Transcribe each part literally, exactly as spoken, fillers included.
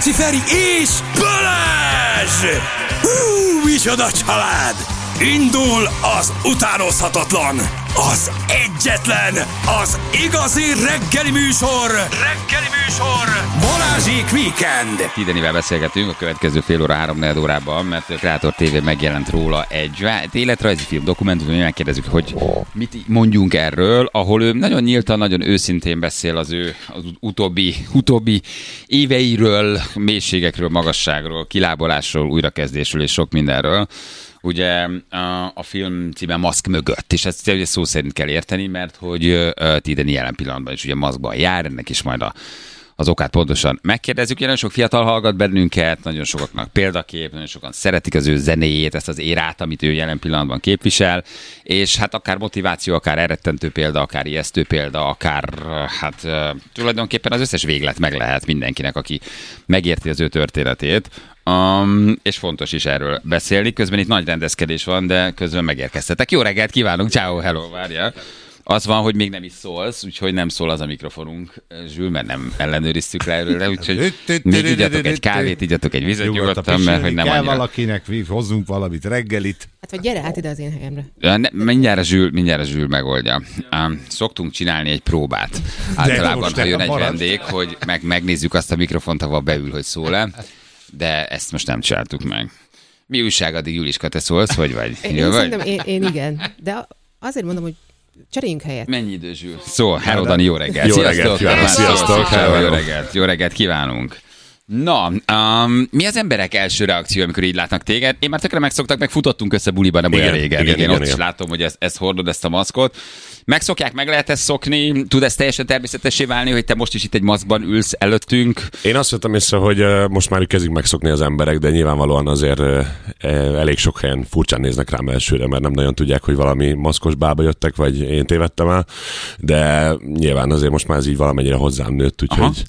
Luciferi és Balázs! Hú, micsoda család! Indul az utánozhatatlan, az egyetlen, az igazi reggeli műsor, reggeli műsor, Balázsék Weekend. Tidenivel beszélgetünk a következő fél óra, három-négy órában, mert a Kreator té vé megjelent róla egy életrajzi film, dokumentum, hogy megkérdezzük, hogy mit mondjunk erről, ahol ő nagyon nyíltan, nagyon őszintén beszél az ő az utóbbi, utóbbi éveiről, mélységekről, magasságról, kilábalásról, újrakezdésről és sok mindenről. Ugye a, a film címe Maszk mögött, és ezt ugye szó szerint kell érteni, mert hogy Tideni jelen pillanatban is ugye maszkban jár, ennek is majd a, az okát pontosan megkérdezzük. Nagyon sok fiatal hallgat bennünket, nagyon sokaknak példakép, nagyon sokan szeretik az ő zenéjét, ezt az érát, amit ő jelen pillanatban képvisel, és hát akár motiváció, akár elrettentő példa, akár ijesztő példa, akár hát tulajdonképpen az összes véglet meg lehet mindenkinek, aki megérti az ő történetét. Um, és fontos is erről beszélni. Közben itt nagy rendezkedés van, de közben megérkeztetek. Jó reggelt kívánunk, ciao, hello, várja. Az van, hogy még nem is szólsz, úgyhogy nem szól az a mikrofonunk, Zsül, mert nem ellenőriztük rá erről, úgyhogy még igyatok egy kávét, igyatok egy vizet nyugodtan, mert hogy nem kell annyira. Valakinek hozzunk valamit reggelit. Hát vagy gyere át ide az én helyemre. Ja, ne, mindjárt a Zsül, mindjárt a Zsül megoldja. Um, szoktunk csinálni egy próbát. Általában, ha jön egy vendég, hogy meg, megnézzük azt a mikrofont, ahol beül, hogy szól-e. De ezt most nem csináltuk meg. Mi újság addig, Juliska, te szólsz, hogy vagy? Én, én szerintem én, én igen, de azért mondom, hogy cseréljünk helyet. Mennyi idő, Zsül? Szó, hello Dani, jó reggelt. Jó reggelt kívánunk. Sziasztok. Hello, jó reggelt. Jó reggelt kívánunk. Na, um, mi az emberek első reakció, amikor így látnak téged? Én már tökre megszoktak, meg futottunk össze buliban, nem olyan régen. Igen, igen, ott igen. Is látom, hogy ezt, ezt hordod, ezt a maszkot. Megszokják, meg lehet ezt szokni? Tud ez teljesen természetessé válni, hogy te most is itt egy maszkban ülsz előttünk? Én azt vettem észre, hogy most már kezdik megszokni az emberek, de nyilvánvalóan azért elég sok helyen furcsán néznek rám elsőre, mert nem nagyon tudják, hogy valami maszkos bába jöttek, vagy én tévedtem el, de nyilván azért most már ez így valamennyire hozzám nőtt, úgyhogy... Aha.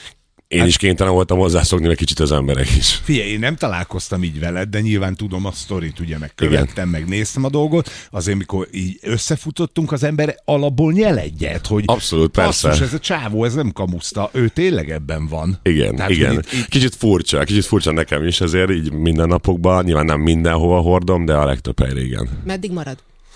Én hát, is kénytelen voltam hozzászokni egy kicsit az emberek is. Figyelj, én nem találkoztam így veled, de nyilván tudom a sztorit, ugye megkövettem, megnéztem a dolgot. Azért, mikor így összefutottunk, az ember alapból nyel egyet, hogy abszolút, persze. Basszus, ez a csávó, ez nem kamuszta, ő tényleg ebben van. Igen, tehát, igen. Itt, itt... Kicsit furcsa, kicsit furcsa nekem is azért, így minden napokban, nyilván nem mindenhova hordom, de a legtöbb helyre igen. Meddig marad?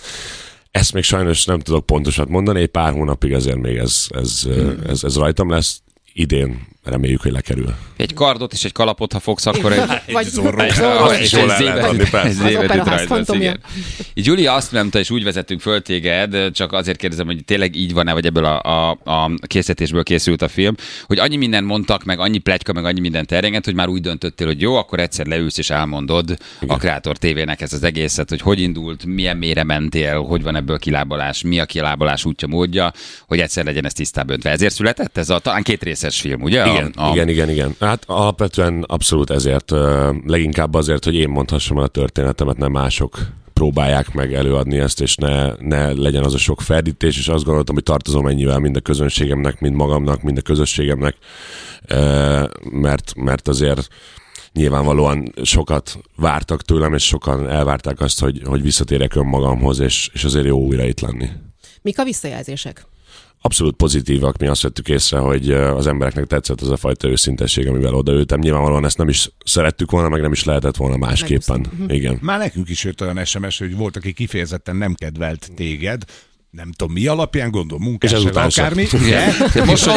Ezt még sajnos nem tudok pontosat mondani, egy pár hónapig azért még ez, ez, hmm. ez, ez rajtam lesz. Idén reméljük, hogy lekerül. Egy kardot és egy kalapot, ha fogsz, akkor egy... Vagy zorró. És jól el lehet adni, persze. Julia azt mondta, és úgy vezettünk föl téged, csak azért kérdezem, hogy tényleg így van-e, vagy ebből a, a, a készítésből készült a film, hogy annyi minden mondtak, meg annyi pletyka, meg annyi minden terjengett, hogy már úgy döntöttél, hogy jó, akkor egyszer leülsz és elmondod igen. a Kreator té vének ez az egészet, hogy hogy indult, milyen mélyre mentél, hogy van ebből kilábalás, mi a kilábalás útja, módja, hogy egyszer legyen ez tisztább öntve. Ezért született ez a talán két részes film, ugye? Igen, a, a... igen, igen, igen. Hát alapvetően abszolút ezért, leginkább azért, hogy én mondhassam el a történetemet, nem mások próbálják meg előadni ezt, és ne, ne legyen az a sok ferdítés, és azt gondoltam, hogy tartozom ennyivel mind a közönségemnek, mind magamnak, mind a közösségemnek, mert, mert azért nyilvánvalóan sokat vártak tőlem, és sokan elvárták azt, hogy, hogy visszatérek önmagamhoz, és, és azért jó újra itt lenni. Mik a visszajelzések? Abszolút pozitívak, mi azt vettük észre, hogy az embereknek tetszett az a fajta őszintesség, amivel odaültem. Nyilvánvalóan ezt nem is szerettük volna, meg nem is lehetett volna másképpen. Igen. Már nekünk is jött olyan es em es, hogy volt, aki kifejezetten nem kedvelt téged, nem tudom mi alapján, gondolom munkásság, akármi. Most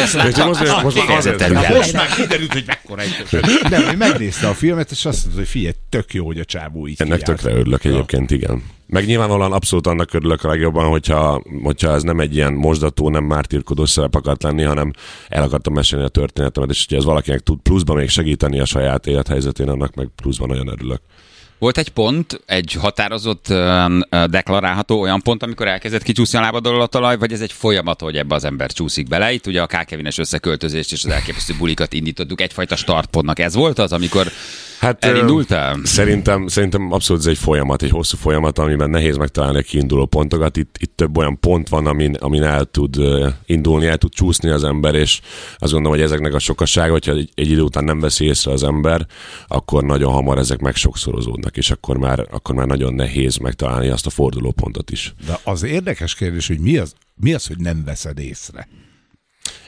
már kiderült, hogy mekkora egy. Nem, hogy megnézte a filmet, és azt mondta, hogy figyelj, tök jó, hogy a csávó így ennek kiállt. Tökre örülök egyébként, igen. Meg nyilvánvalóan abszolút annak örülök a legjobban, hogyha, hogyha ez nem egy ilyen mosdató, nem mártírkodó szerep akart lenni, hanem el akartam mesélni a történetemet, és hogyha ez valakinek tud pluszban még segíteni a saját élethelyzetén, annak meg pluszban nagyon örülök. Volt egy pont, egy határozott, uh, deklarálható olyan pont, amikor elkezdett kicsúszni a lábadról a talaj, vagy ez egy folyamat, hogy ebbe az ember csúszik bele? Itt ugye a Ká-Kevines összeköltözést és az elképesztő bulikat indítottuk, egyfajta startpontnak ez volt az, amikor hát, elindultál? Szerintem, szerintem abszolút ez egy folyamat, egy hosszú folyamat, amiben nehéz megtalálni a kiinduló pontokat. Itt, itt több olyan pont van, amin, amin el tud indulni, el tud csúszni az ember, és azt gondolom, hogy ezeknek a sokasága, hogyha egy, egy idő után nem veszi észre az ember, akkor nagyon hamar ezek megsokszorozódnak, és akkor már, akkor már nagyon nehéz megtalálni azt a fordulópontot is. De az érdekes kérdés, hogy mi az, mi az, hogy nem veszed észre?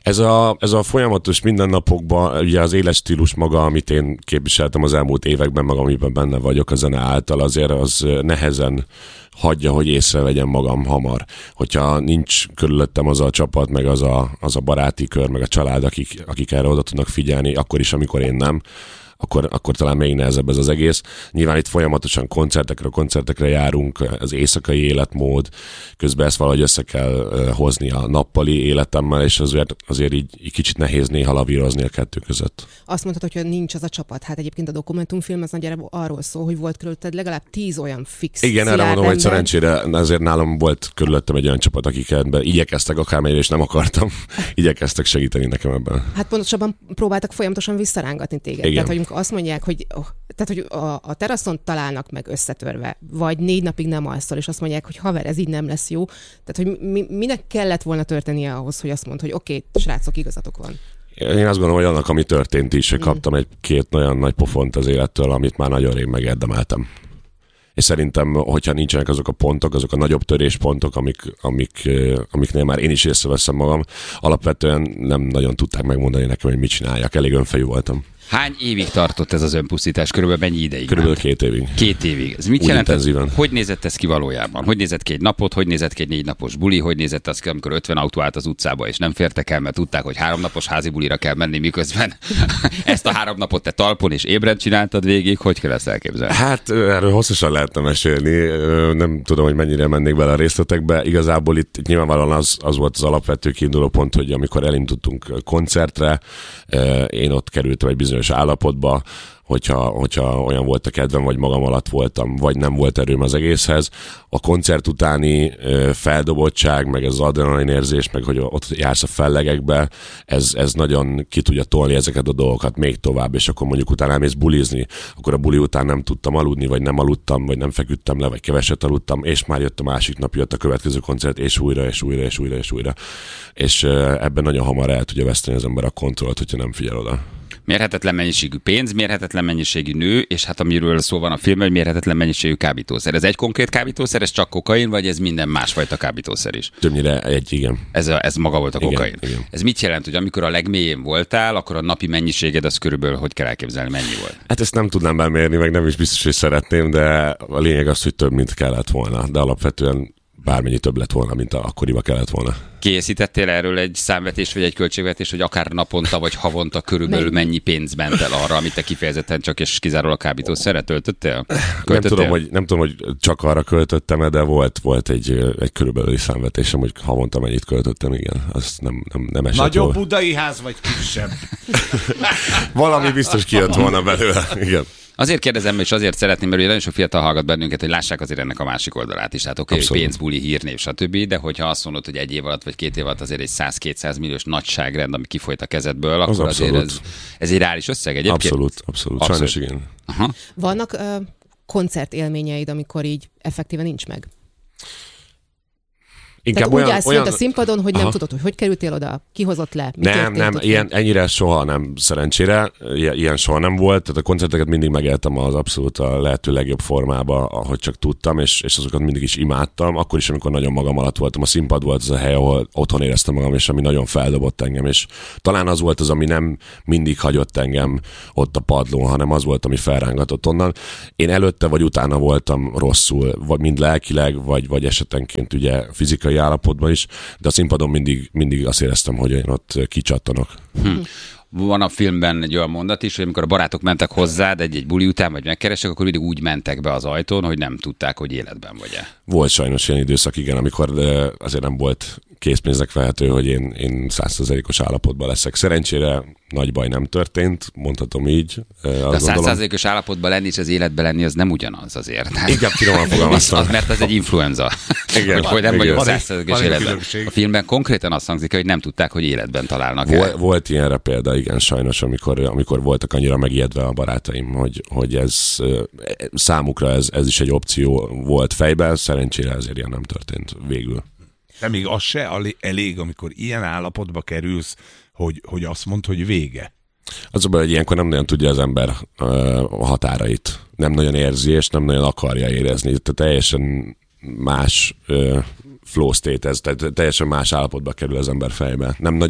Ez a, ez a folyamatos mindennapokban, ugye az életstílus maga, amit én képviseltem az elmúlt években, meg amiben benne vagyok a zene által, azért az nehezen hagyja, hogy észrevegyem magam hamar. Hogyha nincs körülöttem az a csapat, meg az a, az a baráti kör, meg a család, akik, akik erre oda tudnak figyelni, akkor is, amikor én nem, Akkor, akkor talán még nehezebb ez az egész. Nyilván itt folyamatosan koncertekre, koncertekre járunk, az éjszakai életmód, közben ezt valahogy össze kell hozni a nappali életemmel, és azért, azért így, így kicsit nehéz néha lavírozni a kettő között. Azt mondhatod, hogy nincs az a csapat. Hát egyébként a dokumentumfilm az nagyjából arról szól, hogy volt körülötted legalább tíz olyan fix. Igen, erre mondom, hogy szerencsére azért nálam volt körülöttem egy olyan csapat, akik ebben igyekeztek akármennyire, és nem akartam. Igyekeztek segíteni nekem ebben. Hát pontosabban próbáltak folyamatosan visszarángatni téged. Igen. Tehát, hogy azt mondják, hogy, oh, tehát, hogy a, a teraszon találnak meg összetörve, vagy négy napig nem alszol, és azt mondják, hogy haver, ez így nem lesz jó. Tehát, hogy mi, minek kellett volna történnie ahhoz, hogy azt mondd, hogy oké, okay, srácok, igazatok van. Én azt gondolom, hogy annak, ami történt is, hogy kaptam egy-két olyan nagy pofont az élettől, amit már nagyon rég megérdemeltem. És szerintem, hogyha nincsenek azok a pontok, azok a nagyobb töréspontok, amik, amik, amiknél már én is észreveszem magam, alapvetően nem nagyon tudták megmondani nekem, hogy mit csináljak. Elég önfejű voltam. Hány évig tartott ez az önpusztítás? Körülbelül mennyi ideig? Körülbelül két évig. Két évig. Ez mit Úgy jelent? intenzíven. Hogy nézett ez ki valójában? Hogy nézett ki egy napot? Hogy nézett ki egy négy napos buli? Hogy nézett az ki, amikor ötven autó állt az utcába, és nem fértek el, mert tudták, hogy három napos házi bulira kell menni, miközben ezt a három napot te talpon és ébren csináltad végig? Hogy kell ezt elképzelni? Hát erről hosszasan lehetne mesélni. Nem tudom, hogy mennyire mennék bele a részletekbe. Igazából itt, itt nyilvánvalóan az, az volt az alapvető kiinduló pont, hogy amikor elindultunk koncertre, én ott kerültem egy bizonyos állapotba, hogyha, hogyha olyan volt a kedvem, vagy magam alatt voltam, vagy nem volt erőm az egészhez. A koncert utáni feldobottság, meg ez az adrenalin érzés, meg hogy ott jársz a fellegekbe, ez, ez nagyon ki tudja tolni ezeket a dolgokat még tovább, és akkor mondjuk utána elmész bulizni, akkor a buli után nem tudtam aludni, vagy nem aludtam, vagy nem feküdtem le, vagy keveset aludtam, és már jött a másik nap, jött a következő koncert, és újra, és újra, és újra, és újra. És ebben nagyon hamar el tudja veszteni az ember a kontrollt, hogyha nem figyel oda. Mérhetetlen mennyiségű pénz, mérhetetlen mennyiségű nő, és hát amiről szó van a filmben, hogy mérhetetlen mennyiségű kábítószer. Ez egy konkrét kábítószer, ez csak kokain, vagy ez minden másfajta kábítószer is? Többnyire egy, igen. Ez, a, ez maga volt a kokain. Igen, igen. Ez mit jelent, hogy amikor a legmélyén voltál, akkor a napi mennyiséged az körülbelül hogy kell elképzelni, mennyi volt? Hát ezt nem tudnám bemérni, meg nem is biztos, hogy szeretném, de a lényeg az, hogy több, mint kellett volna. De alapvetően bármennyi több lett volna, mint akkoriban kellett volna. Készítettél erről egy számvetés vagy egy költségvetés, hogy akár naponta vagy havonta körülbelül mennyi pénz ment el arra, amit te kifejezetten csak és kizárólag kábítószerre töltöttél? Nem tudom, hogy, nem tudom, hogy csak arra költöttem, de volt, volt egy, egy körülbelüli számvetésem, hogy havonta mennyit költöttem, igen. Azt nem, nem, nem esett Nagyobb jól. budai ház, vagy kisebb? Valami biztos kijött volna belőle, igen. Azért kérdezem, és azért szeretném, mert ugye nagyon sok fiatal hallgat bennünket, hogy lássák azért ennek a másik oldalát is. Tehát oké, okay, pénzbuli, hírnév, stb. De hogyha azt mondod, hogy egy év alatt vagy két év alatt azért egy száz-kétszáz milliós nagyságrend, ami kifolyt a kezedből, akkor az azért ez, ez egy reális összeg egyébként? Abszolút, abszolút. abszolút. Sajnos igen. Aha. Vannak uh, koncertélményeid, amikor így effektíven nincs meg? Inkább Tehát olyan, úgy állsz olyan... a színpadon, hogy nem Aha. tudod, hogy hogy kerültél oda, kihozott le, mi Nem, nem, ott ilyen, ennyire soha nem, szerencsére, ilyen, ilyen soha nem volt, tehát a koncerteket mindig megéltem az abszolút a lehető legjobb formába, ahogy csak tudtam, és, és azokat mindig is imádtam, akkor is, amikor nagyon magam alatt voltam, a színpad volt az a hely, ahol otthon éreztem magam, és ami nagyon feldobott engem, és talán az volt az, ami nem mindig hagyott engem ott a padlón, hanem az volt, ami felrángatott onnan. Én előtte vagy utána voltam rosszul, vagy mind lelkileg, vagy, vagy esetenként ugye fizikai állapotban is, de a színpadon mindig, mindig azt éreztem, hogy én ott kicsattanok. Hm. Van a filmben egy olyan mondat is, hogy amikor a barátok mentek hozzád egy-egy buli után, vagy megkeresek, akkor mindig úgy mentek be az ajtón, hogy nem tudták, hogy életben vagy-e. Volt sajnos ilyen időszak, igen, amikor de azért nem volt készpénznek vehető, hogy én, én száz százalékos állapotban leszek. Szerencsére nagy baj nem történt, mondhatom így. De a száz százalékos állapotban lenni és az életben lenni, az nem ugyanaz azért. Inkább finoman fogalmaztam. Mert az egy influenza. Igen, hogy, hogy nem igen. vagyok száz százalékos életben. A filmben konkrétan azt hangzik, hogy nem tudták, hogy életben találnak Vol, el. Volt ilyenre példa, igen, sajnos, amikor, amikor voltak annyira megijedve a barátaim, hogy, hogy ez számukra ez, ez is egy opció volt fejben, szerencsére ezért ilyen nem történt végül. De még az se elég, amikor ilyen állapotba kerülsz, hogy, hogy azt mondd, hogy vége. Az a baj, hogy ilyenkor nem nagyon tudja az ember a határait. Nem nagyon érzi, és nem nagyon akarja érezni. Tehát teljesen más flow state ez, tehát teljesen más állapotba kerül az ember fejbe. Nem nagyon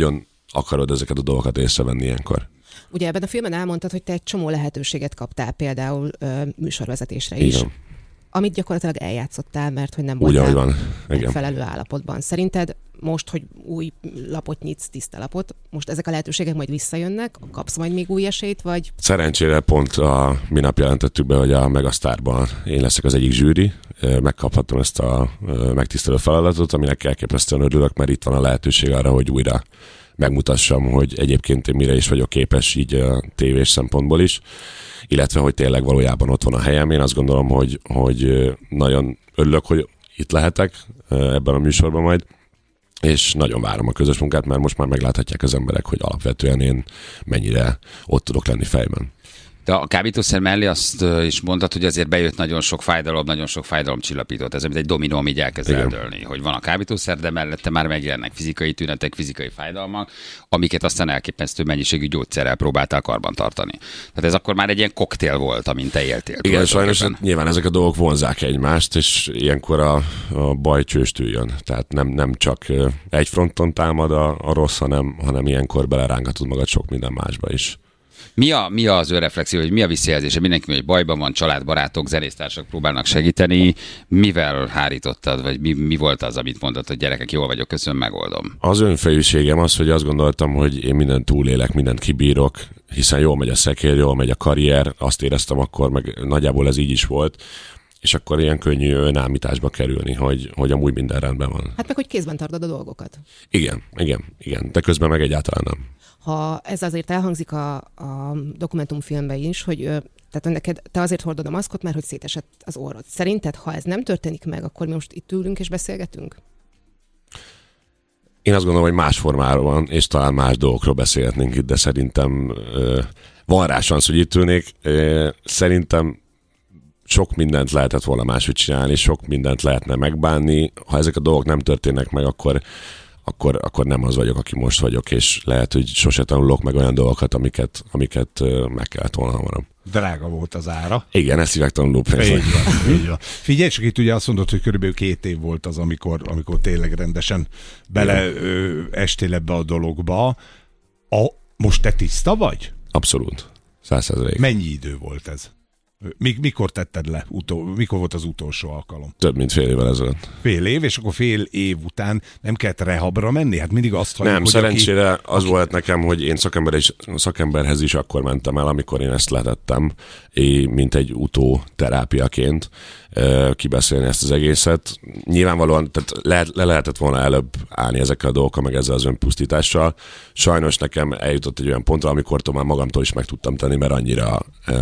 akarod ezeket a dolgokat észrevenni ilyenkor. Ugye ebben a filmben elmondtad, hogy te egy csomó lehetőséget kaptál például ö, műsorvezetésre is. Igen. Amit gyakorlatilag eljátszottál, mert hogy nem Úgy, ahogy voltál van. Igen. megfelelő állapotban. Szerinted most, hogy új lapot nyitsz, tiszta lapot, most ezek a lehetőségek majd visszajönnek, kapsz majd még új esélyt, vagy? Szerencsére pont a minap jelentettük be, hogy a Megasztárban én leszek az egyik zsűri, megkaphattam ezt a megtisztelő feladatot, aminek elképesztően örülök, mert itt van a lehetőség arra, hogy újra megmutassam, hogy egyébként én mire is vagyok képes, így a tévés szempontból is, illetve, hogy tényleg valójában ott van a helyem. Én azt gondolom, hogy, hogy nagyon örülök, hogy itt lehetek ebben a műsorban majd, és nagyon várom a közös munkát, mert most már megláthatják az emberek, hogy alapvetően én mennyire ott tudok lenni fejben. De a kábítószer mellé azt is mondtad, hogy azért bejött nagyon sok fájdalom, nagyon sok fájdalomcsillapítót. Ez mint egy dominó, ami így elkezd eldőlni, hogy van a kábítószer, de mellette már megjelennek fizikai tünetek, fizikai fájdalmak, amiket aztán elképesztő mennyiségű gyógyszerrel próbáltál karban tartani. Tehát ez akkor már egy ilyen koktél volt, amint te éltél. Igen, sajnos nyilván ezek a dolgok vonzák egymást, és ilyenkor a, a baj csőstül jön. Tehát nem, nem csak egy fronton támad a, a rossz, hanem, hanem ilyenkor belerángatod magad sok minden másba is. Mi, a, mi az önreflexió, hogy mi a visszajelzése? Mindenki, hogy bajban van, családbarátok, zenésztársak próbálnak segíteni. Mivel hárítottad, vagy mi, mi volt az, amit mondtad, hogy gyerekek, jól vagyok, köszönöm, megoldom? Az önfejűségem az, hogy azt gondoltam, hogy én mindent túlélek, mindent kibírok, hiszen jól megy a szekér, jól megy a karrier, azt éreztem akkor, meg nagyjából ez így is volt, és akkor ilyen könnyű önállításba kerülni, hogy, hogy amúgy minden rendben van. Hát meg, hogy kézben tartod a dolgokat. Igen, igen, igen, de közben meg egyáltalán nem. Ha ez azért elhangzik a, a dokumentumfilmben is, hogy ö, tehát neked, te azért hordod a maszkot, mert hogy szétesett az orrod. Szerinted, ha ez nem történik meg, akkor mi most itt ülünk és beszélgetünk? Én azt gondolom, hogy más formáról van, és talán más dolgokról beszélhetnénk itt, de szerintem ö, van rá szansz, hogy itt ülnék. Ö, szerintem sok mindent lehetett volna máshogy csinálni, sok mindent lehetne megbánni. Ha ezek a dolgok nem történnek meg, akkor Akkor, akkor nem az vagyok, aki most vagyok, és lehet, hogy sose tanulok meg olyan dolgokat, amiket, amiket meg kellett volna hamarabb. Drága volt az ára. Igen, ezt hívják tanuló pénz. Így van, így van. Figyelj, csak itt ugye azt mondod, hogy körülbelül két év volt az, amikor, amikor tényleg rendesen bele ö, estél ebbe a dologba. A, most te tiszta vagy? Abszolút. Száz százalék. Mennyi idő volt ez? Mik, mikor tetted le? Utol, mikor volt az utolsó alkalom? Több, mint fél évvel ezelőtt. Fél év, és akkor fél év után nem kellett rehabra menni? Hát mindig azt halljuk, Nem, hogy szerencsére aki, az aki... volt nekem, hogy én szakember is, szakemberhez is akkor mentem el, amikor én ezt letettem, mint egy utóterápiaként kibeszélni ezt az egészet. Nyilvánvalóan tehát le, le lehetett volna előbb állni ezekkel a dolgokkal, meg ezzel az önpusztítással. Sajnos nekem eljutott egy olyan pontra, amikor már magamtól is meg tudtam tenni, mert annyira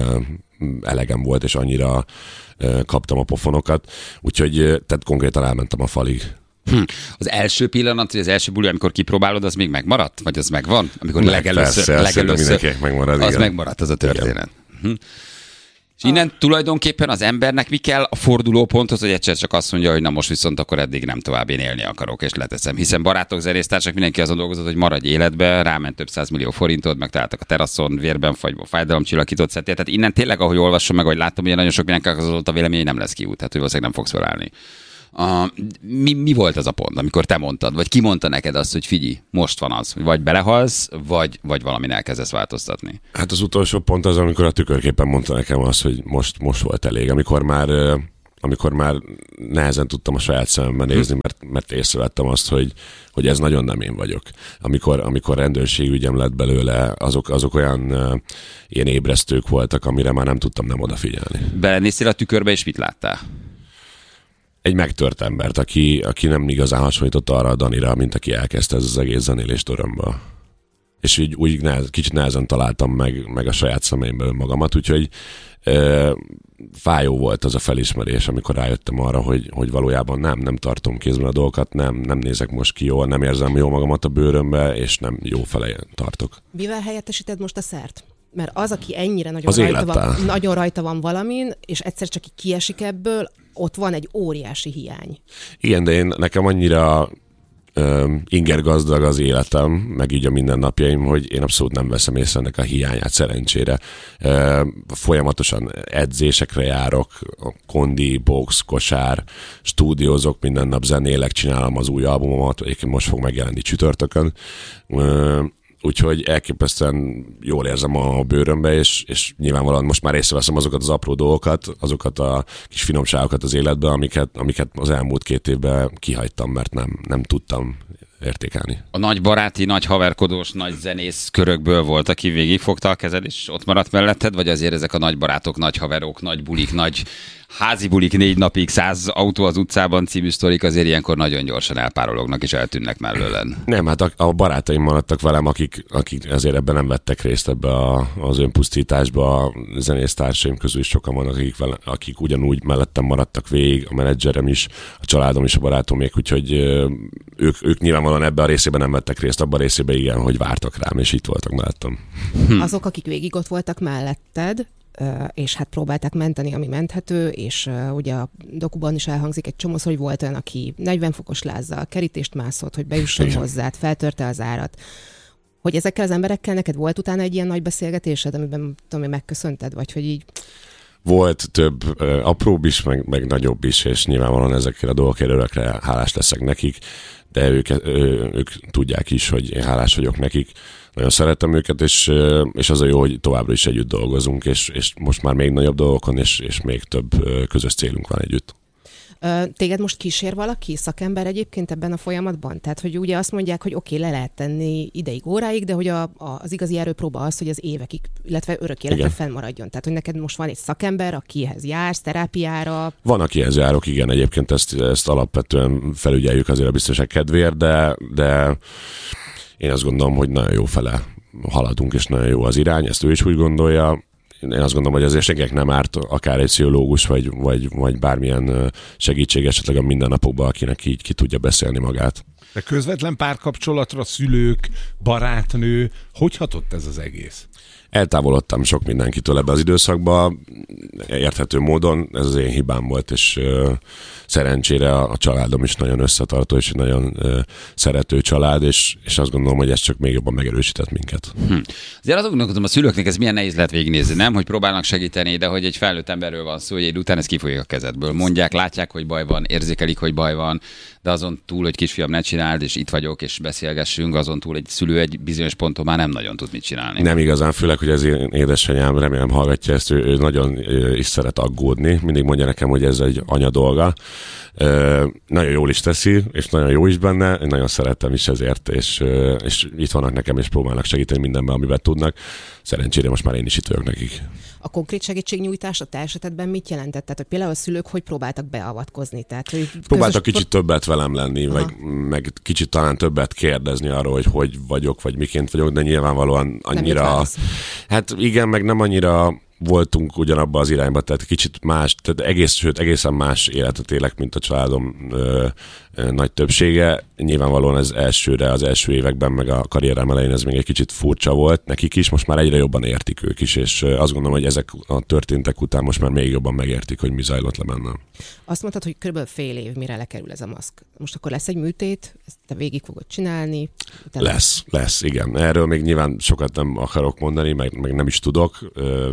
elegem volt, és annyira uh, kaptam a pofonokat, úgyhogy uh, tehát konkrétan elmentem a falig. Hm. Az első pillanat, vagy az első buli, amikor kipróbálod, az még megmaradt? Vagy az megvan? Amikor meg legelőször, persze, legelőször megmarad, az igen. megmaradt az a történet. Hm. És innen tulajdonképpen az embernek mi kell a fordulóponthoz, hogy egyszer csak azt mondja, hogy na most viszont akkor eddig nem tovább, én élni akarok, és leteszem. Hiszen barátok, zenésztársak, mindenki azon dolgozott, hogy maradj életbe, ráment több százmillió forintod, megtaláltak a teraszon, vérben fagyva, fájdalomcsillapítót szedtél. Tehát innen tényleg, ahogy olvasom meg, hogy láttam, hogy nagyon sok mindenkinek az volt a vélemény, hogy nem lesz kiút, tehát hogy valószínűleg nem fogsz felállni. Uh, mi, mi volt az a pont, amikor te mondtad, vagy ki mondta neked azt, hogy figyelj, most van az, hogy vagy belehalsz, vagy, vagy valamin elkezdesz változtatni? Hát az utolsó pont az, amikor a tükörképpen mondta nekem azt, hogy most, most volt elég, amikor már, amikor már nehezen tudtam a saját szememben nézni, mert, mert észrevettem azt, hogy, hogy ez nagyon nem én vagyok. Amikor, amikor rendőrségügyem lett belőle, azok, azok olyan uh, ilyen ébresztők voltak, amire már nem tudtam nem odafigyelni. Belenéztél a tükörbe, és mit láttál? Egy megtört embert, aki, aki nem igazán hasonlított arra a Danira, mint aki elkezdte ez az egész zenélést örömből. És így úgy nehez, kicsit nehezen találtam meg, meg a saját szemeimből magamat, úgyhogy e, fájó volt az a felismerés, amikor rájöttem arra, hogy, hogy valójában nem, nem tartom kézben a dolgokat, nem, nem nézek most ki jól, nem érzem jól magamat a bőrömbe, és nem jó felé tartok. Mivel helyettesíted most a szert? Mert az, aki ennyire nagyon, rajta van, nagyon rajta van valamin, és egyszer csak így kiesik ebből, ott van egy óriási hiány. Igen, de én nekem annyira uh, ingergazdag az életem, meg így a mindennapjaim, hogy én abszolút nem veszem észre ennek a hiányát szerencsére. Uh, folyamatosan edzésekre járok, kondi, box, kosár, stúdiózok, minden nap zenélek, csinálom az új albumomat, egyébként most fog megjelenni csütörtökön. Uh, úgyhogy elképesztően jól érzem a bőrömbe, és, és nyilvánvalóan most már észreveszem azokat az apró dolgokat, azokat a kis finomságokat az életben, amiket, amiket az elmúlt két évben kihagytam, mert nem, nem tudtam értékelni. A nagy baráti, nagy haverkodós, nagy zenész körökből volt, aki végigfogta a kezed, és ott maradt melletted, vagy azért ezek a nagy barátok, nagy haverok, nagy bulik, nagy házi bulik, négy napig, száz autó az utcában című sztorik azért ilyenkor nagyon gyorsan elpárolognak és eltűnnek mellőlen. Nem, hát a, a barátaim maradtak velem, akik, akik ezért ebben nem vettek részt ebbe a, az önpusztításba. A zenésztársaim közül is sokan vannak, akik, vele, akik ugyanúgy mellettem maradtak végig, a menedzserem is, a családom is, a barátomék, úgyhogy ők, ők nyilvánvalóan ebben a részében nem vettek részt, abban a részében igen, hogy vártak rám, és itt voltak mellettem. Hm. Azok, akik végig ott voltak melletted, és hát próbálták menteni, ami menthető, és uh, ugye a dokuban is elhangzik egy csomószor, hogy volt olyan, aki negyven fokos lázzal kerítést mászott, hogy bejusson hozzád, feltörte az árat. Hogy ezekkel az emberekkel neked volt utána egy ilyen nagy beszélgetésed, amiben tudom, hogy megköszönted, vagy hogy így... Volt több uh, apróbb is, meg, meg nagyobb is, és nyilvánvalóan ezekkel a dolgokért örökre hálás leszek nekik, de ők, ők tudják is, hogy én hálás vagyok nekik. Nagyon szeretem őket, és, és az a jó, hogy továbbra is együtt dolgozunk, és, és most már még nagyobb dolgokon, és, és még több közös célunk van együtt. Téged most kísér valaki, szakember egyébként ebben a folyamatban? Tehát, hogy ugye azt mondják, hogy oké, okay, le lehet tenni ideig, óráig, de hogy a, a, az igazi erőpróba az, hogy az évekig, illetve örök életre fennmaradjon. Tehát, hogy neked most van egy szakember, akihez jársz, terápiára. Van, akihez járok, igen, egyébként ezt, ezt alapvetően felügyeljük azért a biztonság kedvéért, de, de én azt gondolom, hogy nagyon jó fele haladunk, és nagyon jó az irány, ezt ő is úgy gondolja. Én azt gondolom, hogy azért senkinek nem árt akár egy pszichológus, vagy, vagy, vagy bármilyen segítség esetleg a mindennapokban, akinek így ki tudja beszélni magát. De közvetlen párkapcsolatra szülők, barátnő, hogy hatott ez az egész? Eltávolodtam sok mindenkitől ebbe az időszakban, érthető módon, ez az én hibám volt, és uh, szerencsére a, a családom is nagyon összetartó, és nagyon uh, szerető család, és, és azt gondolom, hogy ez csak még jobban megerősített minket. Hm. Azért azon gondolkodom, a szülőknek ez milyen nehéz lehet végignézni, nem? Hogy próbálnak segíteni, de hogy egy felnőtt emberről van szó, hogy egy után ez kifolyik a kezedből. Mondják, látják, hogy baj van, érzékelik, hogy baj van, de azon túl, hogy kisfiam, ne csináld, és itt vagyok, és beszélgessünk, azon túl egy szülő egy bizonyos ponton már nem nagyon tud mit csinálni. Nem igazán, főleg, hogy az én édesanyám, remélem hallgatja ezt, ő, ő nagyon is szeret aggódni, mindig mondja nekem, hogy ez egy anya dolga. Ö, nagyon jól is teszi, és nagyon jó is benne, én nagyon szeretem is ezért, és, és itt vannak nekem, és próbálnak segíteni mindenben, amiben tudnak. Szerencsére most már én is itt vagyok nekik. A konkrét segítségnyújtás a te esetedben mit jelentett? Tehát, hogy például a szülők hogy próbáltak beavatkozni? Tehát, hogy próbáltak kicsit többet velem lenni, vagy meg kicsit talán többet kérdezni arról, hogy hogy vagyok, vagy miként vagyok, de nyilvánvalóan annyira... Hát igen, meg nem annyira voltunk ugyanabban az irányba, tehát kicsit más, tehát egész, sőt, egészen más életet élek, mint a családom ö, ö, nagy többsége. Nyilvánvalóan ez elsőre, az első években, meg a karrierem elején ez még egy kicsit furcsa volt nekik is, most már egyre jobban értik ők is, és azt gondolom, hogy ezek a történtek után most már még jobban megértik, hogy mi zajlott le bennem. Azt mondtad, hogy kb. Fél év, mire lekerül ez a maszk. Most akkor lesz egy műtét, ezt te végig fogod csinálni? Utána... Lesz, lesz, igen. Erről még nyilván sokat nem akarok mondani, meg, meg nem is tudok.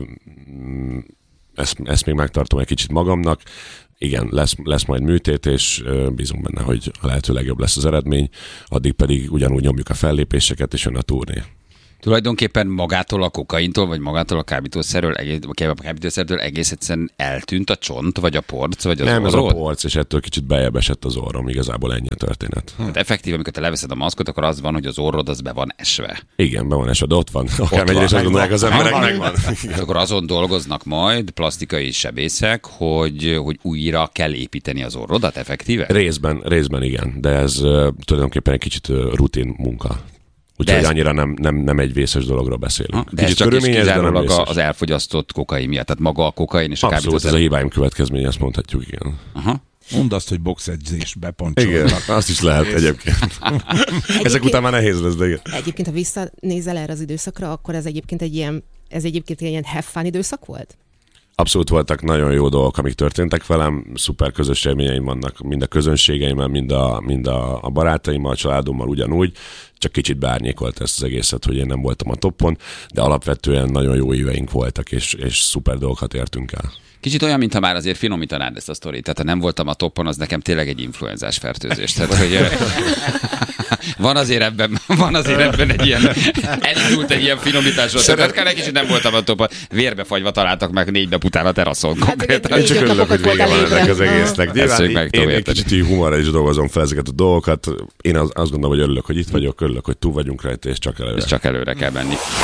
Ezt, ezt még megtartom egy kicsit magamnak. Igen, lesz, lesz majd műtét, és bízom benne, hogy a lehető legjobb lesz az eredmény. Addig pedig ugyanúgy nyomjuk a fellépéseket, és jön a turné. Tulajdonképpen magától a kokaintól, vagy magától a kábítószerről, egész, a kábítószertől egész egyszerűen eltűnt a csont, vagy a porc, vagy az Nem, orrod? ez a porc, és ettől kicsit bejebb esett az orrom, igazából ennyi a történet. Hát effektív, amikor te leveszed a maszkot, akkor az van, hogy az orrod az be van esve. Igen, be van esve, de ott van. Akármennyire is azt gondolják az emberek, megvan. Akkor azon dolgoznak majd plastikai sebészek, hogy, hogy újra kell építeni az orrodat effektíve? Részben, részben igen, de ez uh, tulajdonképpen egy kicsit uh, rutin munka. Úgyhogy annyira nem, nem, nem egy vészes dologról beszélünk. Ha, de ez csak is kizárólag az elfogyasztott kokain miatt, tehát maga a kokain és a kábítószer. Abszolút, ez a hibáim következménye, ezt mondhatjuk, igen. Aha. Mondd azt, hogy boxedzés bepancsolnak. Igen, azt is lehet egyébként. Ezek után már nehéz lesz, de igen. Egyébként, ha visszanézel erre az időszakra, akkor ez egyébként egy ilyen, ez egyébként egy ilyen have fun időszak volt? Abszolút voltak nagyon jó dolgok, amik történtek velem, szuper közös élményeim vannak, mind a közönségeimmel, mind a, mind a, a barátaimmal, a családommal ugyanúgy, csak kicsit beárnyékolt ezt az egészet, hogy én nem voltam a toppon, de alapvetően nagyon jó éveink voltak, és, és szuper dolgokat értünk el. Kicsit olyan, mintha már azért finomítanád ezt a sztorit. Tehát ha nem voltam a toppon, az nekem tényleg egy influenzás fertőzés. Tehát, hogy van azért ebben, van azért ebben egy ilyen, elindult egy ilyen finomításról. Tehát kell egy kicsit nem voltam a toppon. Vérbefagyva találtak meg négy nap után a teraszon. Hát, én csak örülök, hogy vége van ennek az egésznek. Nyilván meg, én egy kicsit így humorra is dolgozom fel ezeket a dolgokat. Én azt gondolom, hogy örülök, hogy itt vagyok, örülök, hogy túl vagyunk rajta, és csak előre. És csak előre kell menni.